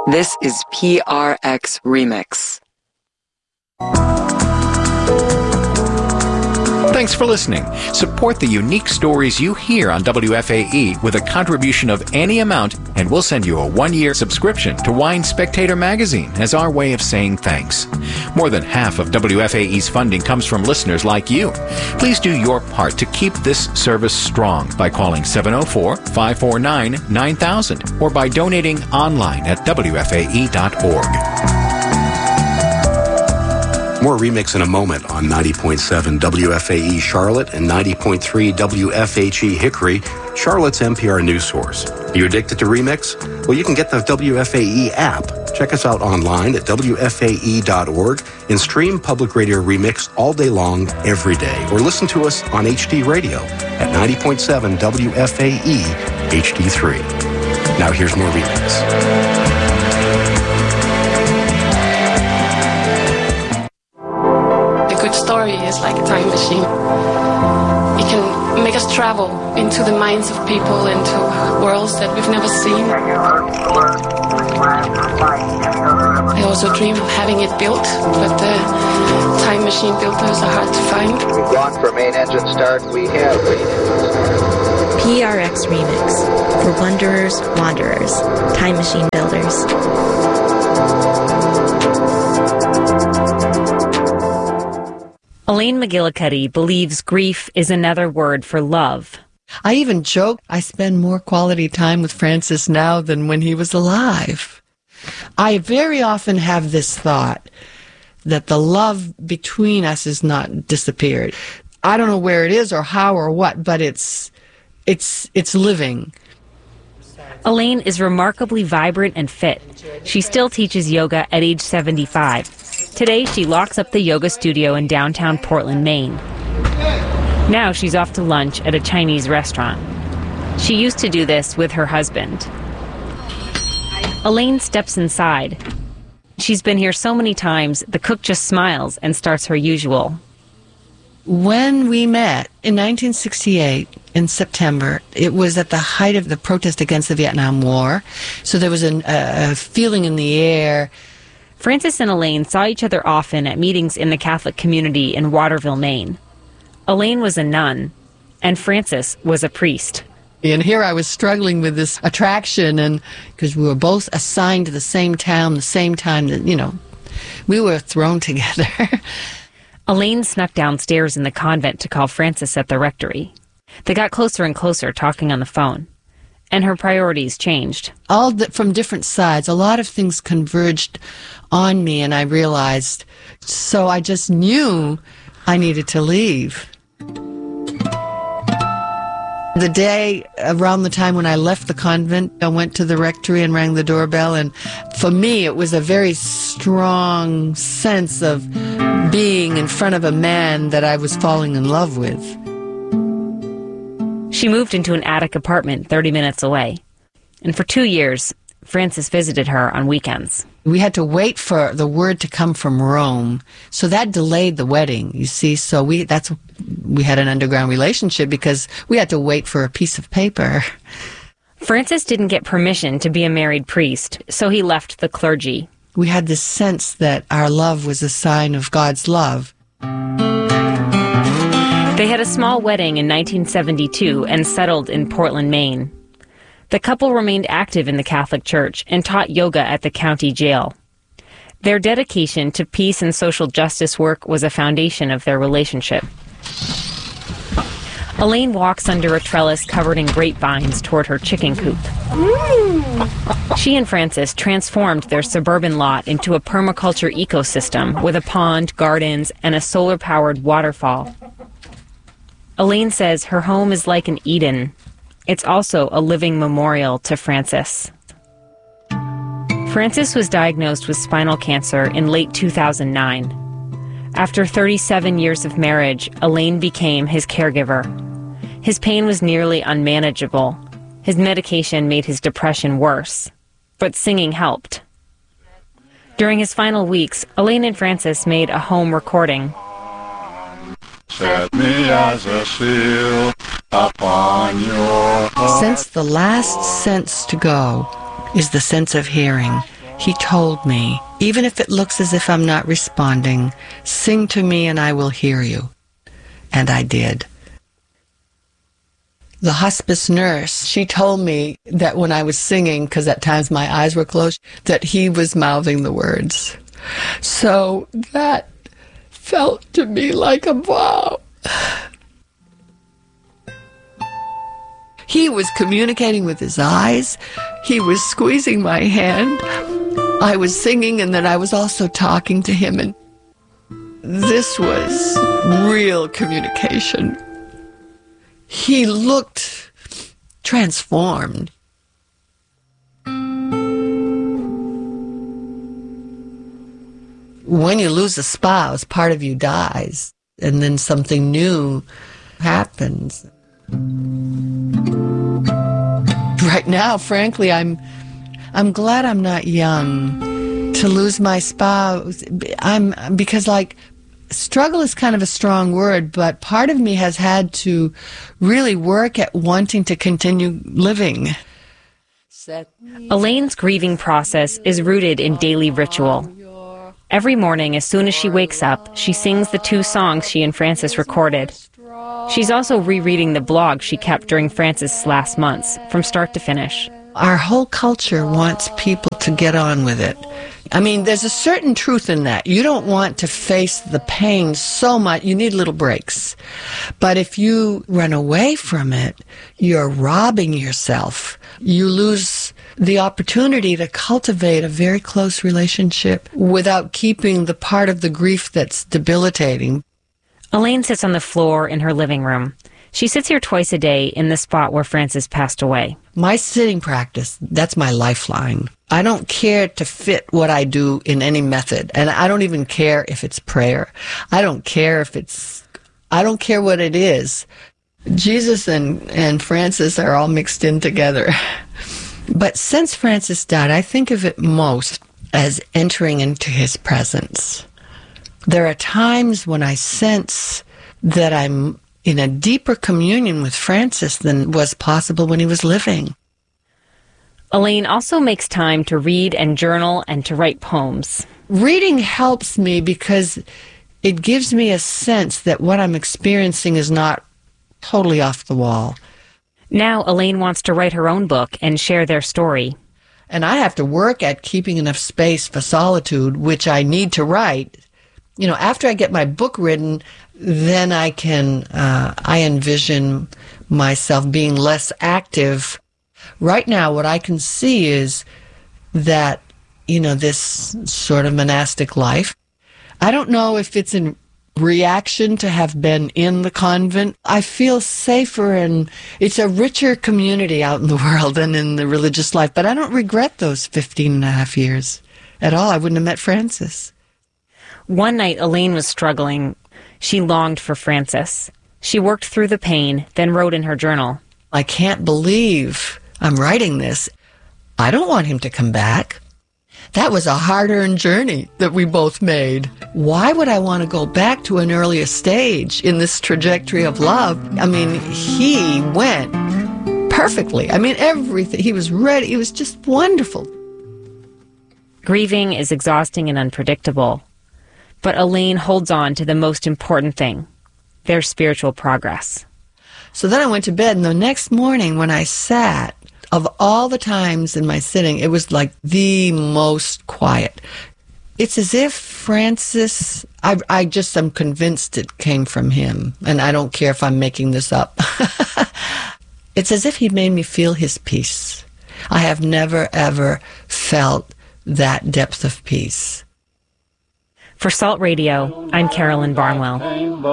This is PRX Remix. Thanks for listening. Support the unique stories you hear on WFAE with a contribution of any amount, and we'll send you a 1-year subscription to Wine Spectator magazine as our way of saying thanks. More than half of WFAE's funding comes from listeners like you. Please do your part to keep this service strong by calling 704-549-9000 or by donating online at WFAE.org. More Remix in a moment on 90.7 WFAE Charlotte and 90.3 WFHE Hickory, Charlotte's NPR news source. Are you addicted to Remix? Well, you can get the WFAE app. Check us out online at WFAE.org and stream Public Radio Remix all day long, every day. Or listen to us on HD Radio at 90.7 WFAE HD3. Now here's more Remix. Story is like a time machine. It can make us travel into the minds of people, into worlds that we've never seen. I also dream of having it built, but the time machine builders are hard to find. We've gone for main engine start. We have PRX Remix for Wanderers, Wanderers, Time Machine Builders. Elaine McGillicuddy believes grief is another word for love. I even joke I spend more quality time with Francis now than when he was alive. I very often have this thought that the love between us is not disappeared. I don't know where it is or how or what, but it's living. Elaine is remarkably vibrant and fit. She still teaches yoga at age 75. Today, she locks up the yoga studio in downtown Portland, Maine. Now she's off to lunch at a Chinese restaurant. She used to do this with her husband. Elaine steps inside. She's been here so many times, the cook just smiles and starts her usual. When we met in 1968, in September, it was at the height of the protest against the Vietnam War, so there was a feeling in the air. Francis and Elaine saw each other often at meetings in the Catholic community in Waterville, Maine. Elaine was a nun, and Francis was a priest. And here I was struggling with this attraction, and because we were both assigned to the same town, the same time that, we were thrown together. Elaine snuck downstairs in the convent to call Francis at the rectory. They got closer and closer, talking on the phone. And her priorities changed. All from different sides. A lot of things converged on me, and I realized. So I just knew I needed to leave. The day around the time when I left the convent, I went to the rectory and rang the doorbell, and for me it was a very strong sense of being in front of a man that I was falling in love with. She moved into an attic apartment 30 minutes away. And for 2 years, Francis visited her on weekends. We had to wait for the word to come from Rome. So that delayed the wedding, you see. So we had an underground relationship because we had to wait for a piece of paper. Francis didn't get permission to be a married priest, so he left the clergy. We had this sense that our love was a sign of God's love. They had a small wedding in 1972 and settled in Portland, Maine. The couple remained active in the Catholic Church and taught yoga at the county jail. Their dedication to peace and social justice work was a foundation of their relationship. Elaine walks under a trellis covered in grapevines toward her chicken coop. She and Francis transformed their suburban lot into a permaculture ecosystem with a pond, gardens, and a solar-powered waterfall. Elaine says her home is like an Eden. It's also a living memorial to Francis. Francis was diagnosed with spinal cancer in late 2009. After 37 years of marriage, Elaine became his caregiver. His pain was nearly unmanageable. His medication made his depression worse, but singing helped. During his final weeks, Elaine and Francis made a home recording. Set me as a seal upon your heart. Since the last sense to go is the sense of hearing. he told me, even if it looks as if I'm not responding, sing to me and I will hear you. And I did. The hospice nurse, she told me that when I was singing, because at times my eyes were closed, that he was mouthing the words. So that felt to me like a wow. He was communicating with his eyes. He was squeezing my hand. I was singing, and then I was also talking to him, and this was real communication. He looked transformed. When you lose a spouse, part of you dies, and then something new happens. Right now, frankly, I'm glad I'm not young to lose my spouse. Because struggle is kind of a strong word, but part of me has had to really work at wanting to continue living. Elaine's grieving process is rooted in daily ritual. Every morning, as soon as she wakes up, she sings the 2 songs she and Francis recorded. She's also rereading the blog she kept during Francis' last months, from start to finish. Our whole culture wants people to get on with it. I mean, there's a certain truth in that. You don't want to face the pain so much. You need little breaks. But if you run away from it, you're robbing yourself. You lose the opportunity to cultivate a very close relationship without keeping the part of the grief that's debilitating. Elaine sits on the floor in her living room. She sits here twice a day in the spot where Francis passed away. My sitting practice, that's my lifeline. I don't care to fit what I do in any method. And I don't even care if it's prayer. I don't care what it is. Jesus and Francis are all mixed in together. But since Francis died, I think of it most as entering into his presence. There are times when I sense that I'm in a deeper communion with Francis than was possible when he was living. Elaine also makes time to read and journal and to write poems. Reading helps me because it gives me a sense that what I'm experiencing is not totally off the wall. Now Elaine wants to write her own book and share their story. And I have to work at keeping enough space for solitude, which I need to write. You know, after I get my book written, then I envision myself being less active. Right now, what I can see is that, this sort of monastic life. I don't know if it's in reaction to have been in the convent. I feel safer, and it's a richer community out in the world than in the religious life. But I don't regret those 15 and a half years at all. I wouldn't have met Francis. One night, Elaine was struggling. She longed for Francis. She worked through the pain, then wrote in her journal. I can't believe I'm writing this. I don't want him to come back. That was a hard-earned journey that we both made. Why would I want to go back to an earlier stage in this trajectory of love? I mean, he went perfectly. I mean, everything. He was ready. It was just wonderful. Grieving is exhausting and unpredictable. But Elaine holds on to the most important thing, their spiritual progress. So then I went to bed, and the next morning when I sat, of all the times in my sitting, it was like the most quiet. It's as if Francis, I just am convinced it came from him, and I don't care if I'm making this up. It's as if he made me feel his peace. I have never, ever felt that depth of peace. For Salt Radio, I'm Carolyn Barnwell.